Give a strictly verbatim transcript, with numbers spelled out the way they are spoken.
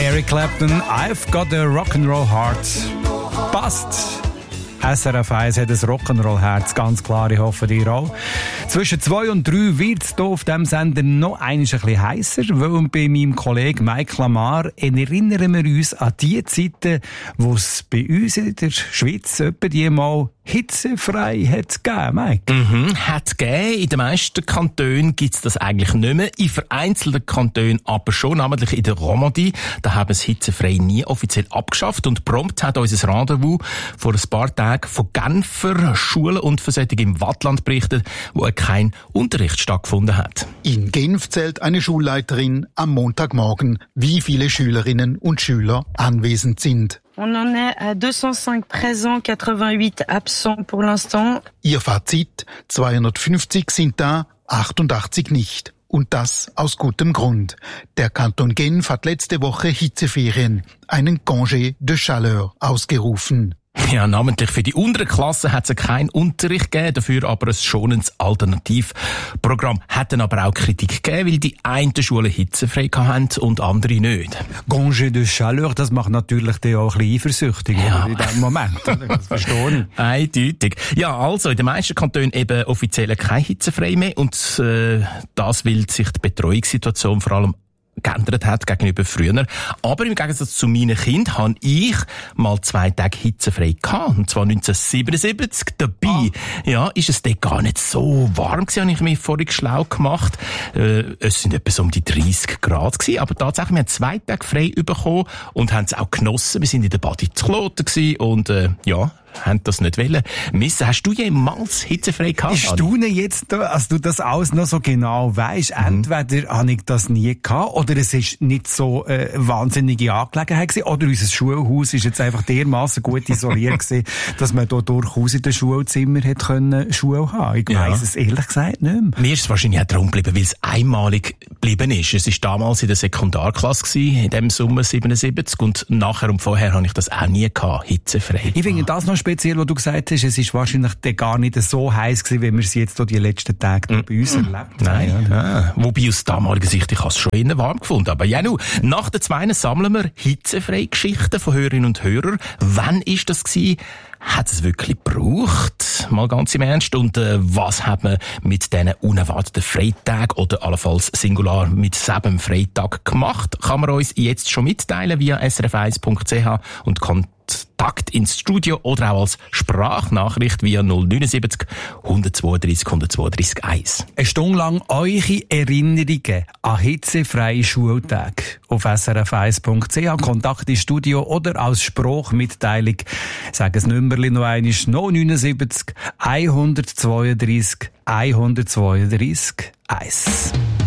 Eric Clapton, I've got a Rock'n'Roll Heart. Passt. S R F eins hat ein Rock'n'Roll-Herz, ganz klar, ich hoffe dir auch. Zwischen zwei und drei wird es hier auf diesem Sender noch einmal ein bisschen heisser, weil bei meinem Kollegen Mike Lamar erinnern wir uns an die Zeiten, wo es bei uns in der Schweiz etwa die mal hitzefrei hat gegeben, Mike. Mhm, hat gegeben. In den meisten Kantonen gibt es das eigentlich nicht mehr. In vereinzelten Kantonen aber schon, namentlich in der Romandie. Da haben es hitzefrei nie offiziell abgeschafft. Und prompt hat unser Rendezvous vor ein paar Tagen von Genfer Schulen und Versättigung im Wattland berichtet, wo kein Unterricht stattgefunden hat. In Genf zählt eine Schulleiterin am Montagmorgen, wie viele Schülerinnen und Schüler anwesend sind. On en est à deux cent cinq présents, quatre-vingt-huit absents pour l'instant. Ihr Fazit, zweihundertfünfzig sind da, achtundachtzig nicht. Und das aus gutem Grund. Der Kanton Genf hat letzte Woche Hitzeferien, einen Congé de Chaleur, ausgerufen. Ja, namentlich für die unteren Klassen hat es keinen Unterricht gegeben, dafür aber ein schonendes Alternativprogramm. Hat dann aber auch Kritik gegeben, weil die einen Schulen hitzefrei hatten und andere nicht. Congé de Chaleur, das macht natürlich die auch ein bisschen eifersüchtig ja. in diesem Moment. Das verstehe ich. Eindeutig. Ja, also in den meisten Kantonen eben offiziell kein hitzefrei mehr und äh, das, weil sich die Betreuungssituation vor allem geändert hat gegenüber früher. Aber im Gegensatz zu meinen Kindern habe ich mal zwei Tage hitzefrei gehabt. Und zwar neunzehnhundertsiebenundsiebzig. Dabei, ah. ja, ist es dort gar nicht so warm gewesen, habe ich mich vorhin schlau gemacht. Äh, es sind etwa so um die dreißig Grad gewesen. Aber tatsächlich, wir haben zwei Tage frei bekommen und haben es auch genossen. Wir sind in der Badi zu Kloten gewesen und, äh, ja, haben das nicht wollen missen. Hast du jemals hitzefrei gehabt? Ich staune jetzt, als du das alles noch so genau weisst. Mhm. Entweder habe ich das nie gehabt, oder es ist nicht so äh, wahnsinnige Angelegenheit gewesen, oder unser Schulhaus ist jetzt einfach dermassen gut isoliert gewesen, dass man da durchaus in den Schulzimmer hätte können Schule haben. Ich ja. weiss es ehrlich gesagt nicht mehr. Mir ist es wahrscheinlich auch darum geblieben, weil es einmalig geblieben ist. Es war damals in der Sekundarklasse gewesen, in dem Sommer siebenundsiebzig, und nachher und vorher habe ich das auch nie gehabt, hitzefrei. Ich finde das noch speziell, was du gesagt hast, es ist wahrscheinlich gar nicht so heiß gewesen, wie wir es jetzt die letzten Tage mm. bei uns erlebt haben. Nein, ja. Wobei aus damaliger Sicht, ich habe es schon innen warm gefunden. Aber ja, nu, nach den zwei sammeln wir hitzefreie Geschichten von Hörerinnen und Hörern. Wann ist das gewesen? Hat es wirklich gebraucht? Mal ganz im Ernst. Und äh, was hat man mit diesen unerwarteten Freitagen oder allenfalls Singular mit sieben Freitag gemacht? Kann man uns jetzt schon mitteilen via s r f eins punkt c h und Kontakt ins Studio oder auch als Sprachnachricht via null neunundsiebzig, hundertzweiunddreißig, hundertzweiunddreißig eins. Eine Stunde lang eure Erinnerungen an hitzefreie Schultage auf s r f eins punkt c h, Kontakt ins Studio oder als Sprachmitteilung. Sag es Nummerli noch einmal, null neunundsiebzig, hundertzweiunddreißig, hundertzweiunddreißig eins.